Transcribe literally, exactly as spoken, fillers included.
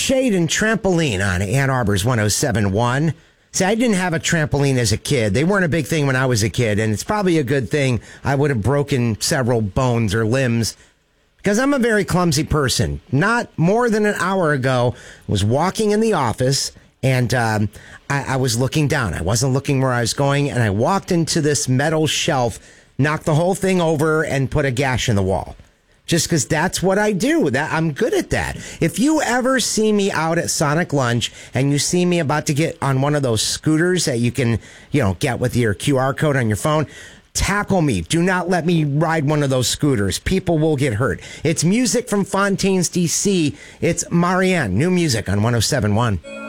Shade and Trampoline on Ann Arbor's one oh seven point one. See, I didn't have a trampoline as a kid. They weren't a big thing when I was a kid, and it's probably a good thing. I would have broken several bones or limbs because I'm a very clumsy person. Not more than an hour ago, I was walking in the office, and um, I, I was looking down. I wasn't looking where I was going, and I walked into this metal shelf, knocked the whole thing over, and put a gash in the wall. Just because that's what I do. That I'm good at that. If you ever see me out at Sonic Lunch and you see me about to get on one of those scooters that you can, you know, get with your Q R code on your phone, tackle me. Do not let me ride one of those scooters. People will get hurt. It's music from Fontaine's D C. It's Marianne. New music on one oh seven point one.